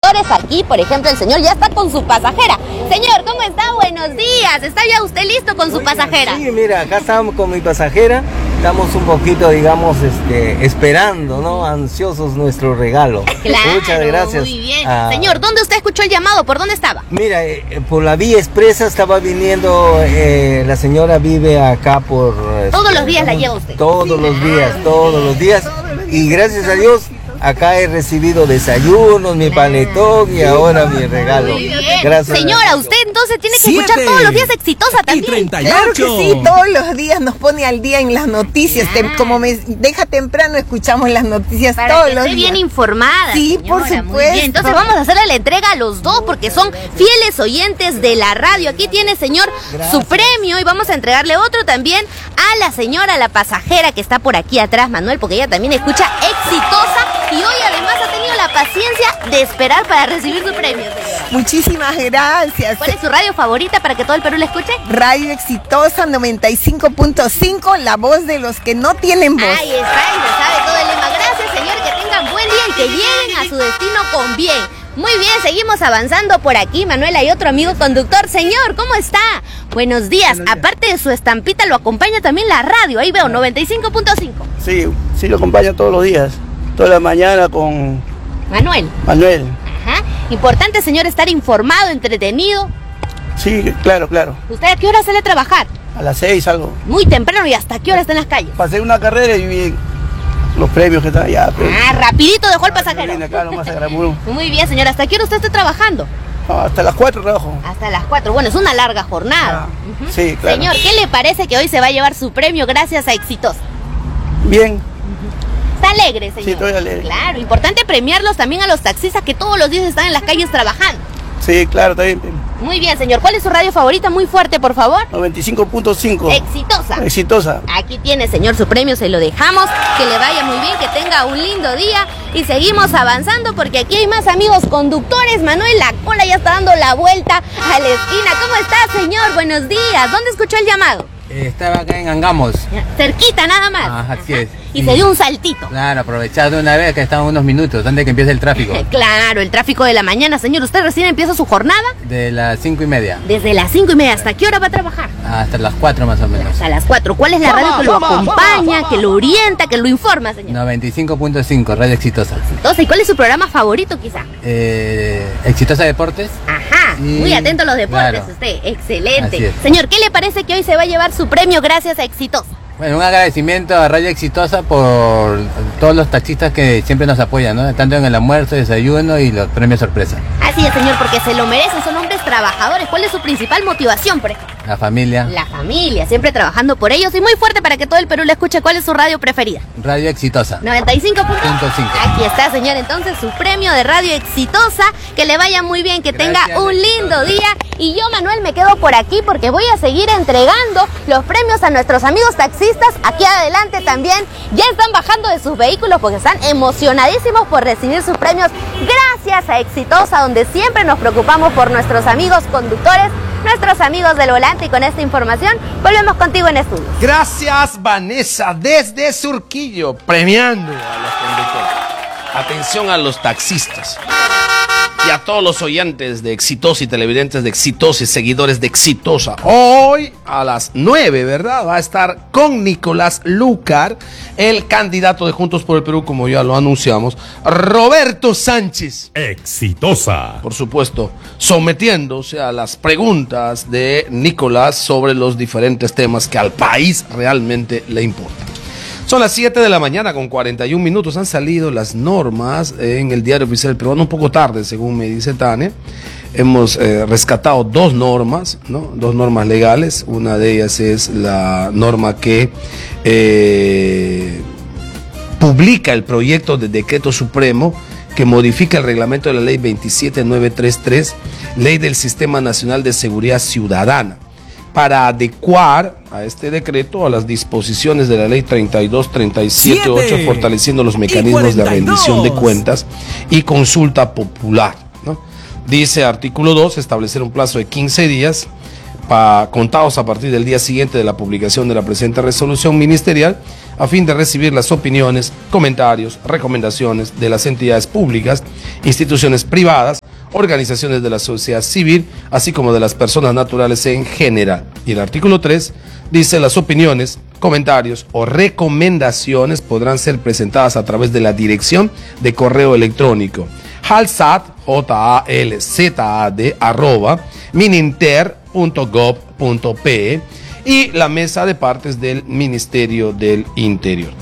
conductores aquí. Por ejemplo, el señor ya está con su pasajera. Señor, ¿cómo está? Buenos días. ¿Está ya usted listo con su pasajera? Sí, mira, acá estamos con mi pasajera. Estamos un poquito, digamos, esperando, ¿no? Ansiosos nuestro regalo. Claro, muchas gracias. Muy bien. Señor, ¿dónde usted escuchó el llamado? ¿Por dónde estaba? Mira, por la vía expresa estaba viniendo, la señora vive acá por... Todos los días la lleva usted. Todos los días. Y gracias a Dios, acá he recibido desayunos, mi panetón y ahora mi regalo. Muy bien. Gracias. Señora, usted entonces tiene que escuchar todos los días Exitosa también. 38. Claro que sí, todos los días nos pone al día en las noticias. Como me deja temprano, escuchamos las noticias para todos que los esté días. bien informada. Sí, señora, por muy supuesto. bien. Entonces vamos a hacerle la entrega a los dos porque son fieles oyentes de la radio. Aquí tiene, señor, su premio y vamos a entregarle otro también a la señora, la pasajera que está por aquí atrás, Manuel, porque ella también escucha Exitosa y hoy además ha tenido la paciencia de esperar para recibir su premio, señora. Muchísimas gracias. ¿Cuál es su radio favorita para que todo el Perú la escuche? Radio Exitosa 95.5, la voz de los que no tienen voz. Ahí está, y se sabe todo el lema. Gracias, señor, que tengan buen día y que lleguen a su destino con bien. Muy bien, seguimos avanzando por aquí. Manuel, hay otro amigo conductor. Señor, ¿cómo está? Buenos días. Aparte de su estampita, lo acompaña también la radio. Ahí veo, 95.5. Sí, lo acompaña todos los días. Toda la mañana con Manuel. Ajá. Importante, señor, estar informado, entretenido. Sí, claro. ¿Usted a qué hora sale a trabajar? A las 6 algo. Muy temprano. ¿Y hasta qué hora está en las calles? Pasé una carrera y vi los premios que están allá. Rapidito dejó el pasajero. Acá nomás a Gramuro. Muy bien, señor. ¿Hasta qué hora usted está trabajando? Hasta las 4 trabajo. Hasta las 4. Bueno, es una larga jornada. Sí, claro. Señor, ¿qué le parece que hoy se va a llevar su premio gracias a Exitosa? Bien. Está alegre, señor. Sí, estoy alegre. Claro, importante premiarlos también a los taxistas que todos los días están en las calles trabajando. Sí, claro, está bien. Muy bien, señor. ¿Cuál es su radio favorita? Muy fuerte, por favor. 95.5. Exitosa. Aquí tiene, señor, su premio, se lo dejamos. Que le vaya muy bien, que tenga un lindo día. Y seguimos avanzando porque aquí hay más amigos conductores. Manuel, la cola ya está dando la vuelta a la esquina. ¿Cómo está, señor? Buenos días. ¿Dónde escuchó el llamado? Estaba acá en Angamos. Cerquita, nada más. Así es. Y se dio un saltito. Claro, aprovechado de una vez que estaban unos minutos antes de que empiece el tráfico. Claro, el tráfico de la mañana, señor. ¿Usted recién empieza su jornada? De las 5:30. Desde las 5:30. ¿Hasta qué hora va a trabajar? Hasta las 4 más o menos. Hasta las 4. ¿Cuál es la radio que lo acompaña, que lo orienta, que lo informa, señor? 95.5, Radio Exitosa. Exitosa. ¿Y cuál es su programa favorito, quizá? Exitosa Deportes. Ajá, muy atento a los deportes, claro. Usted. Excelente. Así es. Señor, ¿qué le parece que hoy se va a llevar su premio gracias a Exitosa? Bueno, un agradecimiento a Radio Exitosa por todos los taxistas que siempre nos apoyan, ¿no? Tanto en el almuerzo, desayuno y los premios sorpresa. Así es, señor, porque se lo merecen, son hombres trabajadores. ¿Cuál es su principal motivación, por ejemplo? La familia. La familia, siempre trabajando por ellos y muy fuerte para que todo el Perú le escuche. ¿Cuál es su radio preferida? Radio Exitosa. 95.5. 5. Aquí está, señor, entonces su premio de Radio Exitosa. Que le vaya muy bien, que tenga un lindo día. Y yo, Manuel, me quedo por aquí porque voy a seguir entregando los premios a nuestros amigos taxistas. Aquí adelante también ya están bajando de sus vehículos porque están emocionadísimos por recibir sus premios gracias a Exitosa, donde siempre nos preocupamos por nuestros amigos conductores, nuestros amigos del volante. Y con esta información volvemos contigo en estudios. Gracias, Vanessa, desde Surquillo, premiando a los conductores. Atención a los taxistas y a todos los oyentes de Exitosa y televidentes de Exitosa y seguidores de Exitosa. Hoy a las 9, ¿verdad? Va a estar con Nicolás Lucar, el candidato de Juntos por el Perú, como ya lo anunciamos, Roberto Sánchez. Exitosa. Por supuesto, sometiéndose a las preguntas de Nicolás sobre los diferentes temas que al país realmente le importan. Son las 7 de la mañana con 41 minutos. Han salido las normas en el Diario Oficial Peruano, un poco tarde, según me dice Tane. Hemos rescatado dos normas, ¿no? Dos normas legales. Una de ellas es la norma que publica el proyecto de decreto supremo que modifica el reglamento de la ley 27933, ley del Sistema Nacional de Seguridad Ciudadana, para adecuar a este decreto a las disposiciones de la ley 32378, fortaleciendo los mecanismos de rendición de cuentas y consulta popular, ¿no? Dice artículo 2, establecer un plazo de 15 días contados a partir del día siguiente de la publicación de la presente resolución ministerial, a fin de recibir las opiniones, comentarios, recomendaciones de las entidades públicas, instituciones privadas organizaciones de la sociedad civil, así como de las personas naturales en general. Y el artículo 3 dice: las opiniones, comentarios o recomendaciones podrán ser presentadas a través de la dirección de correo electrónico jalzad, JALZAD, @mininter.gov.pe y la mesa de partes del Ministerio del Interior.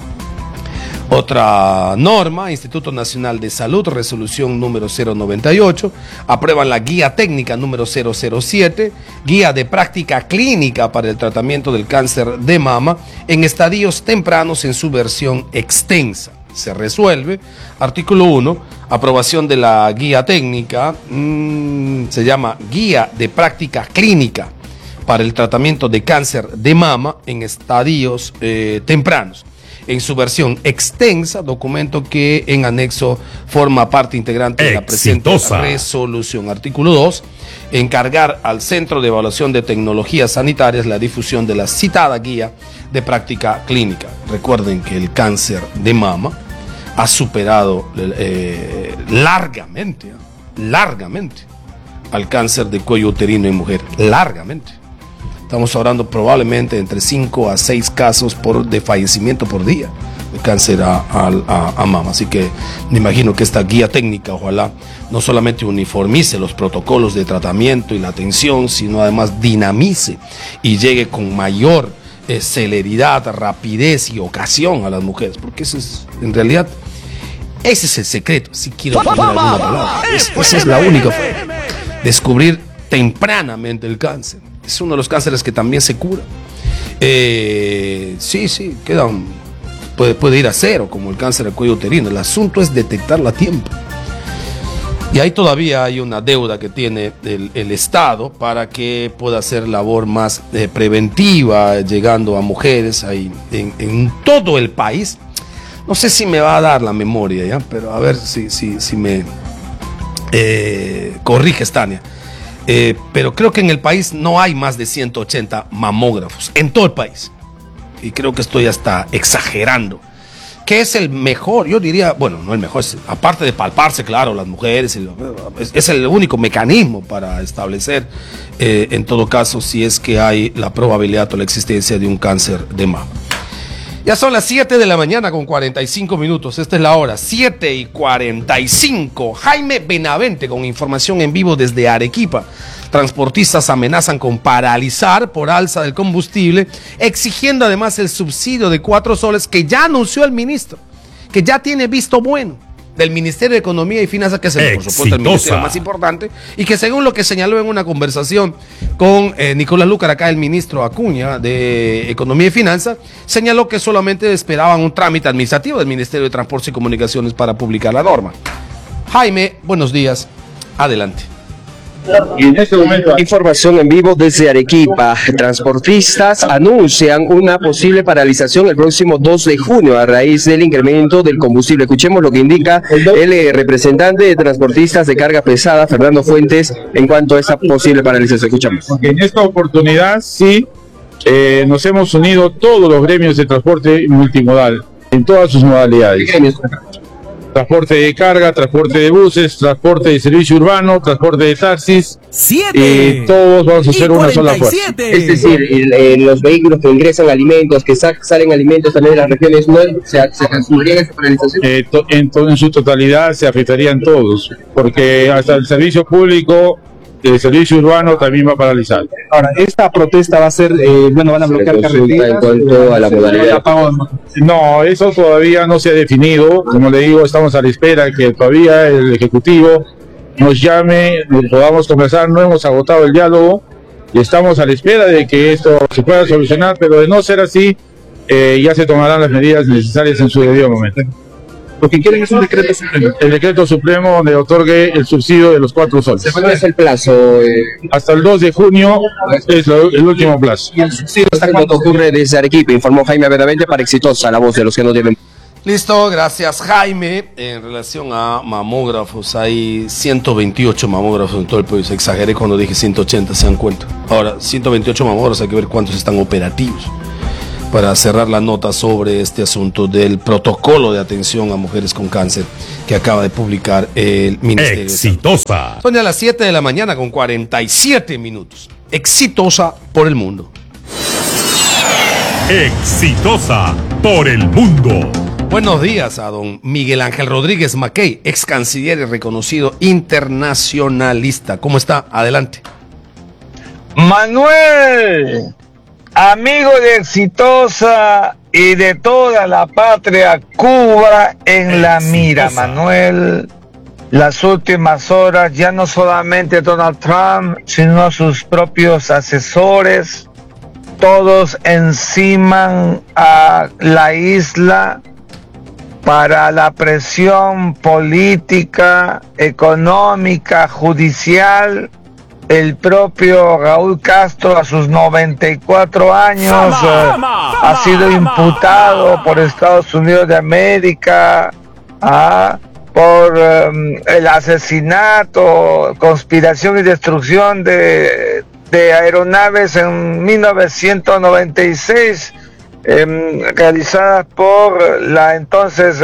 Otra norma: Instituto Nacional de Salud, resolución número 098, aprueban la guía técnica número 007, guía de práctica clínica para el tratamiento del cáncer de mama en estadios tempranos en su versión extensa. Se resuelve. Artículo 1, aprobación de la guía técnica, se llama Guía de Práctica Clínica para el tratamiento de cáncer de mama en estadios tempranos. En su versión extensa, documento que en anexo forma parte integrante de la presente resolución. Artículo 2, encargar al Centro de Evaluación de Tecnologías Sanitarias la difusión de la citada guía de práctica clínica. Recuerden que el cáncer de mama ha superado largamente al cáncer de cuello uterino en mujer, largamente. Estamos hablando probablemente entre 5 a 6 casos de fallecimiento por día de cáncer a mama. Así que me imagino que esta guía técnica, ojalá, no solamente uniformice los protocolos de tratamiento y la atención, sino además dinamice y llegue con mayor celeridad, rapidez y ocasión a las mujeres. Porque ese es, en realidad, ese es el secreto. Si quiero poner alguna palabra, esa es la única forma. Descubrir tempranamente el cáncer. Es uno de los cánceres que también se cura. Sí, puede ir a cero, como el cáncer del cuello uterino. El asunto es detectarlo a tiempo. Y ahí todavía hay una deuda que tiene el Estado para que pueda hacer labor más preventiva, llegando a mujeres ahí en todo el país. No sé si me va a dar la memoria, ¿ya? Pero a ver si me corriges, Tania. Pero creo que en el país no hay más de 180 mamógrafos, en todo el país. Y creo que estoy hasta exagerando. ¿Qué es el mejor? Yo diría, bueno, no el mejor, aparte de palparse, claro, las mujeres, es el único mecanismo para establecer, en todo caso, si es que hay la probabilidad o la existencia de un cáncer de mama. Ya son las 7 de la mañana con 45 minutos. Esta es la hora, 7:45. Jaime Benavente con información en vivo desde Arequipa. Transportistas amenazan con paralizar por alza del combustible, exigiendo además el subsidio de 4 soles que ya anunció el ministro, que ya tiene visto bueno del Ministerio de Economía y Finanzas, que es por supuesto el ministerio más importante, y que según lo que señaló en una conversación con Nicolás Lúcar, acá el ministro Acuña de Economía y Finanzas, señaló que solamente esperaban un trámite administrativo del Ministerio de Transportes y Comunicaciones para publicar la norma. Jaime, buenos días, adelante. Y en este momento, información en vivo desde Arequipa. Transportistas anuncian una posible paralización el próximo 2 de junio a raíz del incremento del combustible. Escuchemos lo que indica el representante de transportistas de carga pesada, Fernando Fuentes, en cuanto a esta posible paralización. Escuchamos. En esta oportunidad sí nos hemos unido todos los gremios de transporte multimodal en todas sus modalidades. Transporte de carga, transporte de buses, transporte de servicio urbano, transporte de taxis. Y todos vamos a hacer una sola fuerza. Es decir, los vehículos que ingresan alimentos, que salen alimentos también de las regiones, ¿no se asumiría esta paralización? En su totalidad se afectarían todos, porque hasta el servicio público, el servicio urbano también va a paralizar. Ahora, esta protesta va a ser, van a bloquear carreteras. En cuanto a la modalidad. No, eso todavía no se ha definido. Como le digo, estamos a la espera que todavía el Ejecutivo nos llame, podamos conversar. No hemos agotado el diálogo y estamos a la espera de que esto se pueda solucionar, pero de no ser así, ya se tomarán las medidas necesarias en su debido momento. Lo que quieren es un decreto supremo. El decreto supremo donde otorgue el subsidio de los 4 soles. ¿Cuál es el plazo? Hasta el 2 de junio es el último plazo. ¿Y el subsidio hasta cuándo ocurre desde Arequipa? Informó Jaime Benavente para Exitosa, la voz de los que no deben. Listo, gracias Jaime. En relación a mamógrafos, hay 128 mamógrafos en todo el país. Exageré cuando dije 180, se dan cuenta. Ahora, 128 mamógrafos, hay que ver cuántos están operativos. para cerrar la nota sobre este asunto del protocolo de atención a mujeres con cáncer que acaba de publicar el Ministerio Exitosa. de Salud. Son ya las 7 de la mañana con 47 minutos. Exitosa por el mundo. Exitosa por el mundo. Buenos días a don Miguel Ángel Rodríguez Mackey, ex canciller y reconocido internacionalista. ¿Cómo está? Adelante. Manuel, amigo de Exitosa y de toda la patria, Cuba en la mira, Manuel. Las últimas horas, ya no solamente Donald Trump, sino sus propios asesores, todos enciman a la isla para la presión política, económica, judicial. El propio Raúl Castro, a sus 94 años, ha sido imputado por Estados Unidos de América por el asesinato, conspiración y destrucción de aeronaves en 1996, realizadas por la entonces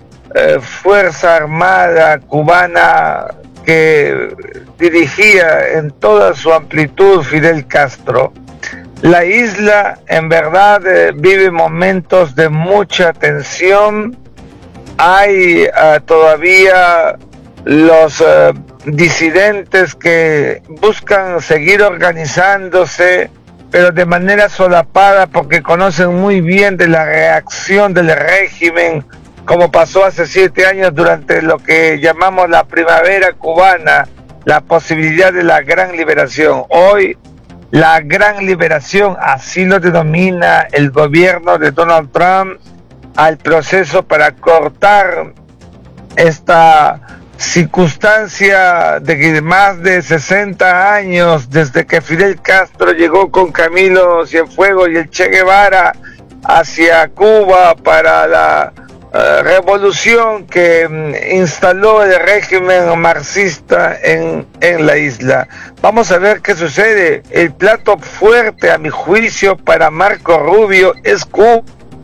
Fuerza Armada cubana que dirigía en toda su amplitud Fidel Castro. La isla en verdad vive momentos de mucha tensión. Hay todavía los disidentes que buscan seguir organizándose, pero de manera solapada, porque conocen muy bien de la reacción del régimen, como pasó hace 7 años durante lo que llamamos la primavera cubana, la posibilidad de la gran liberación. Hoy, la gran liberación, así lo denomina el gobierno de Donald Trump, al proceso para cortar esta circunstancia de que más de 60 años desde que Fidel Castro llegó con Camilo Cienfuegos y el Che Guevara hacia Cuba para la revolución que instaló el régimen marxista en la isla. Vamos a ver qué sucede. El plato fuerte, a mi juicio, para Marco Rubio es Cuba.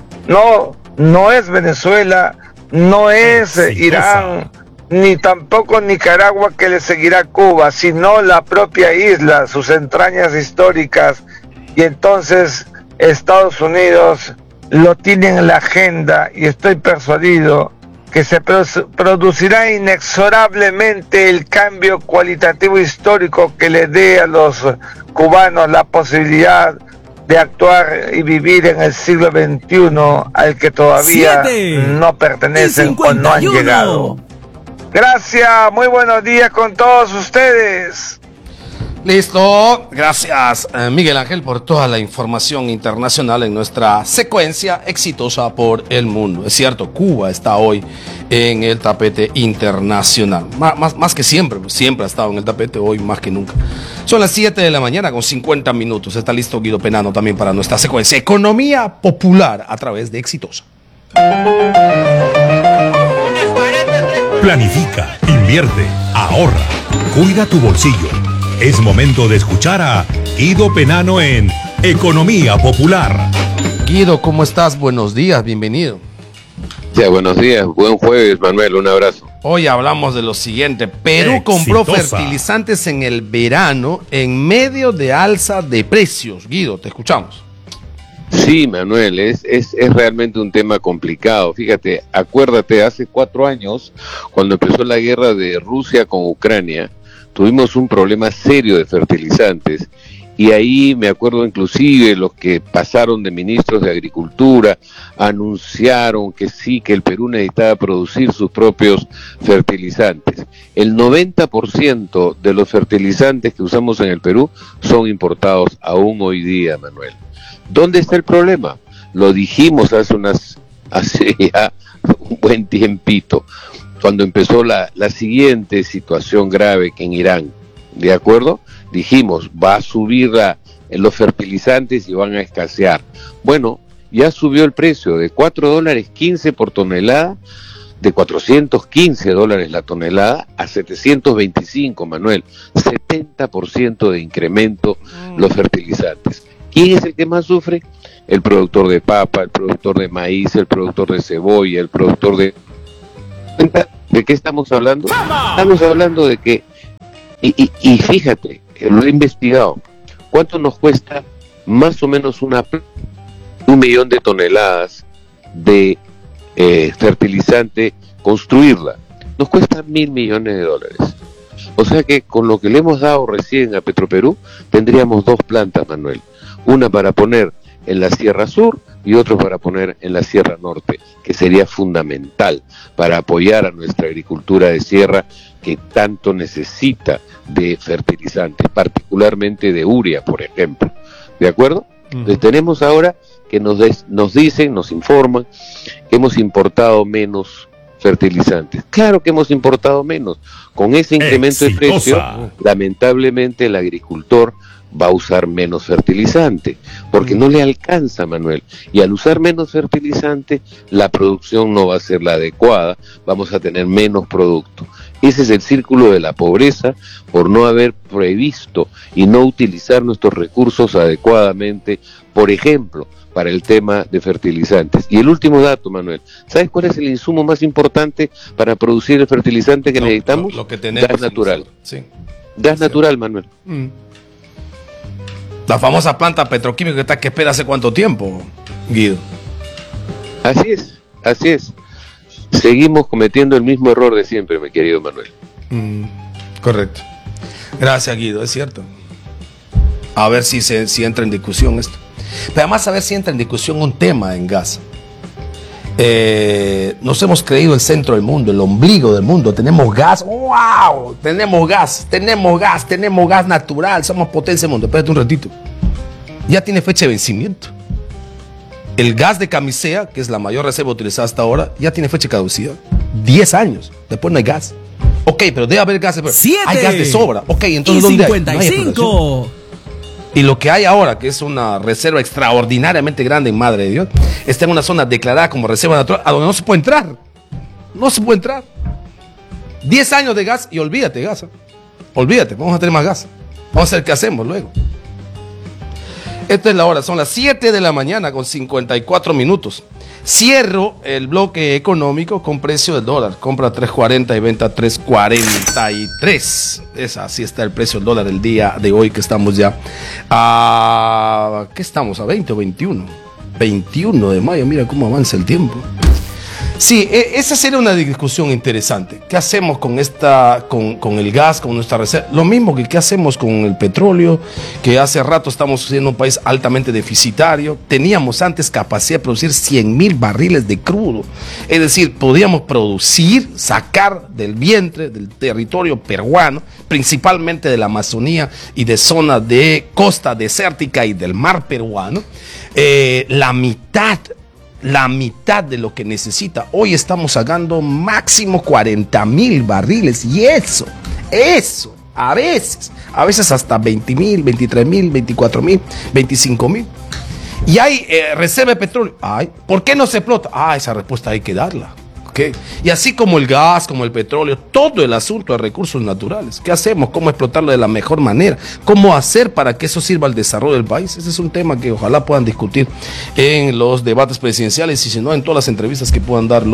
No es Venezuela, no es Irán, ni tampoco Nicaragua, que le seguirá a Cuba, sino la propia isla, sus entrañas históricas. Y entonces Estados Unidos lo tiene en la agenda, y estoy persuadido que se producirá inexorablemente el cambio cualitativo histórico que le dé a los cubanos la posibilidad de actuar y vivir en el siglo XXI al que todavía no pertenecen o no han llegado. Gracias, muy buenos días con todos ustedes. Listo, gracias Miguel Ángel por toda la información internacional en nuestra secuencia Exitosa por el mundo. Es cierto, Cuba está hoy en el tapete internacional, más que siempre, siempre ha estado en el tapete, hoy más que nunca. Son las 7 de la mañana con 50 minutos, está listo Guido Penano también para nuestra secuencia Economía Popular a través de Exitosa. Planifica, invierte, ahorra, cuida tu bolsillo. Es momento de escuchar a Guido Penano en Economía Popular. Guido, ¿cómo estás? Buenos días, bienvenido. Sí, buenos días, buen jueves, Manuel, un abrazo. Hoy hablamos de lo siguiente: Perú compró fertilizantes en el verano en medio de alza de precios. Guido, te escuchamos. Sí, Manuel, es realmente un tema complicado. Fíjate, acuérdate, hace 4 años, cuando empezó la guerra de Rusia con Ucrania, tuvimos un problema serio de fertilizantes, y ahí me acuerdo inclusive los que pasaron de ministros de Agricultura anunciaron que sí, que el Perú necesitaba producir sus propios fertilizantes. El 90% de los fertilizantes que usamos en el Perú son importados aún hoy día, Manuel. ¿Dónde está el problema? Lo dijimos hace ya un buen tiempito, cuando empezó la siguiente situación grave que en Irán, ¿de acuerdo? Dijimos, va a subir los fertilizantes y van a escasear. Bueno, ya subió el precio de $4.15 por tonelada, de $415 la tonelada a 725, Manuel. 70% de incremento los fertilizantes. ¿Quién es el que más sufre? El productor de papa, el productor de maíz, el productor de cebolla, el productor de... ¿De qué estamos hablando? Estamos hablando de que, y fíjate, lo he investigado, ¿cuánto nos cuesta más o menos 1 millón de toneladas de fertilizante construirla? Nos cuesta $1.000 millones. O sea que con lo que le hemos dado recién a Petroperú, tendríamos 2 plantas, Manuel. Una para poner en la Sierra Sur y otro para poner en la Sierra Norte, que sería fundamental para apoyar a nuestra agricultura de sierra que tanto necesita de fertilizantes, particularmente de urea, por ejemplo. ¿De acuerdo? Entonces tenemos ahora que nos dicen, nos informan que hemos importado menos fertilizantes. Claro que hemos importado menos. Con ese incremento de precio, lamentablemente el agricultor va a usar menos fertilizante, porque no le alcanza, Manuel, y al usar menos fertilizante, la producción no va a ser la adecuada, vamos a tener menos producto. Ese es el círculo de la pobreza por no haber previsto y no utilizar nuestros recursos adecuadamente, por ejemplo, para el tema de fertilizantes. Y el último dato, Manuel, ¿sabes cuál es el insumo más importante para producir el fertilizante que necesitamos? Lo que tenemos gas natural. Sí. Gas natural, Manuel. La famosa planta petroquímica que espera hace cuánto tiempo, Guido. Así es. Seguimos cometiendo el mismo error de siempre, mi querido Manuel. Correcto. Gracias, Guido, es cierto. A ver si entra en discusión esto. Pero además a ver si entra en discusión un tema en gas. Nos hemos creído el centro del mundo, el ombligo del mundo. Tenemos gas, wow, tenemos gas natural, somos potencia del mundo. Espérate un ratito, ya tiene fecha de vencimiento. El gas de Camisea, que es la mayor reserva utilizada hasta ahora, ya tiene fecha de caducidad. 10 años, después no hay gas. Ok, pero debe haber gas. Hay gas de sobra. Ok, entonces ¿dónde hay? No hay explotación. Y lo que hay ahora, que es una reserva extraordinariamente grande en Madre de Dios, está en una zona declarada como reserva natural, a donde no se puede entrar. No se puede entrar. 10 años de gas y olvídate gas. Olvídate, vamos a tener más gas. Vamos a ver qué hacemos luego. Esta es la hora, son las 7 de la mañana con 54 minutos. Cierro el bloque económico con precio del dólar. Compra 3.40 y venta 3.43. Así está el precio del dólar el día de hoy, que estamos ya a... ¿Qué estamos? ¿A 20 o 21? 21 de mayo, mira cómo avanza el tiempo. Sí, esa sería una discusión interesante. ¿Qué hacemos con con el gas, con nuestra reserva? Lo mismo que qué hacemos con el petróleo, que hace rato estamos siendo un país altamente deficitario. Teníamos antes capacidad de producir 100,000 barriles de crudo. Es decir, podíamos producir, sacar del vientre, del territorio peruano, principalmente de la Amazonía y de zona de costa desértica y del mar peruano, la mitad de lo que necesita. Hoy estamos sacando máximo 40,000 barriles y eso, a veces hasta 20,000, 23,000, 24,000, 25,000. Y hay reserva de petróleo. ¿Por qué no se explota? Esa respuesta hay que darla. ¿Okay? Y así como el gas, como el petróleo, todo el asunto de recursos naturales. ¿Qué hacemos? ¿Cómo explotarlo de la mejor manera? ¿Cómo hacer para que eso sirva al desarrollo del país? Ese es un tema que ojalá puedan discutir en los debates presidenciales y si no en todas las entrevistas que puedan dar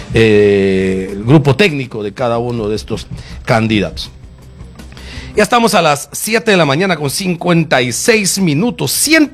el grupo técnico de cada uno de estos candidatos. Ya estamos a las 7 de la mañana con 56 minutos,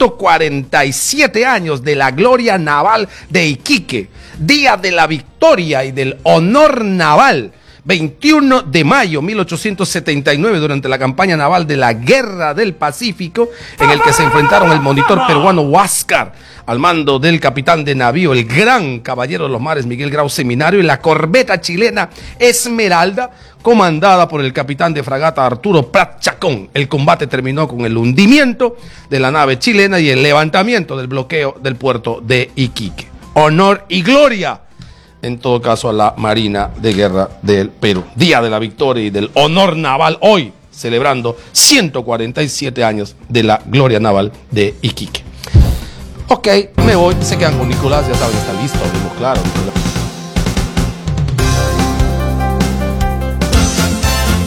147 años de la gloria naval de Iquique, día de la victoria y del honor naval. 21 de mayo 1879, durante la campaña naval de la Guerra del Pacífico, en el que se enfrentaron el monitor peruano Huáscar, al mando del capitán de navío, el gran caballero de los mares Miguel Grau Seminario, y la corbeta chilena Esmeralda, comandada por el capitán de fragata Arturo Prat Chacón. El combate terminó con el hundimiento de la nave chilena y el levantamiento del bloqueo del puerto de Iquique. Honor y gloria, en todo caso, a la Marina de Guerra del Perú. Día de la victoria y del honor naval, hoy celebrando 147 años de la gloria naval de Iquique. Ok, me voy, se quedan con Nicolás, ya saben, está listo, abrimos claro.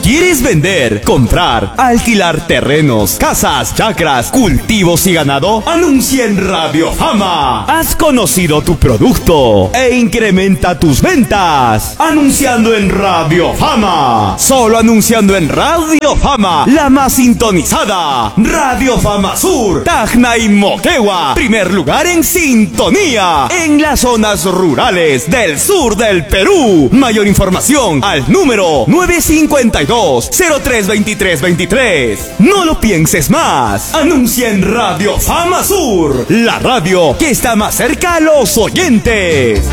¿Quieres vender, comprar, alquilar terrenos, casas, chacras, cultivos y ganado? Anuncia en Radio Fama. Has conocido tu producto e incrementa tus ventas anunciando en Radio Fama. Solo anunciando en Radio Fama, la más sintonizada. Radio Fama Sur, Tacna y Moquegua. Primer lugar en sintonía en las zonas rurales del sur del Perú. Mayor información al número 952-032323. No lo pienses más. Anuncia en Radio Fama Sur, la radio que está más cerca a los oyentes.